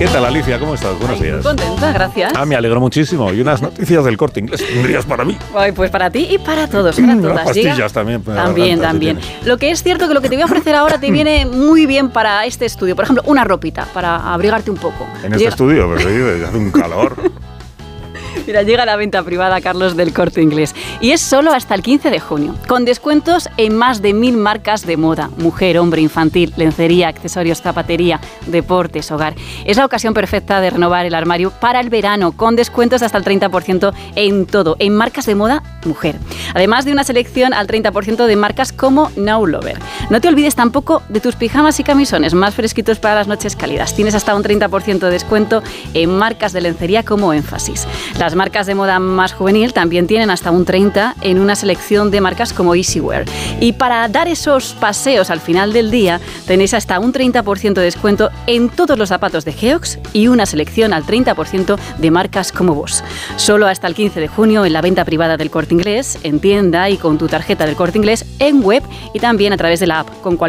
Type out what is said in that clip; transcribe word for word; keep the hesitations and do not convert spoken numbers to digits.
¿Qué tal, Alicia? ¿Cómo estás? Buenos Ay, días. Muy contenta, gracias. Ah, me alegro muchísimo. Y unas noticias del Corte Inglés tendrías para mí. Ay, pues para ti y para todos, para todas. Las pastillas Llega... también. También, también. Si lo que es cierto que lo que te voy a ofrecer ahora te viene muy bien para este estudio. Por ejemplo, una ropita para abrigarte un poco. En este Llega... estudio, pero hace un calor. Mira, llega la venta privada, Carlos, del Corte Inglés. Y es solo hasta el quince de junio, con descuentos en más de mil marcas de moda. Mujer, hombre, infantil, lencería, accesorios, zapatería, deportes, hogar. Es la ocasión perfecta de renovar el armario para el verano, con descuentos hasta el treinta por ciento en todo, en marcas de moda mujer. Además de una selección al treinta por ciento de marcas como Now Lover. No te olvides tampoco de tus pijamas y camisones más fresquitos para las noches cálidas. Tienes hasta un treinta por ciento de descuento en marcas de lencería como Énfasis. Las marcas de moda más juvenil también tienen hasta un treinta por ciento en una selección de marcas como Easywear. Y para dar esos paseos al final del día, tenéis hasta un treinta por ciento de descuento en todos los zapatos de Geox y una selección al treinta por ciento de marcas como Boss. Solo hasta el quince de junio en la venta privada del Corte Inglés, en tienda y con tu tarjeta del Corte Inglés, en web y también a través de la app, con cualquier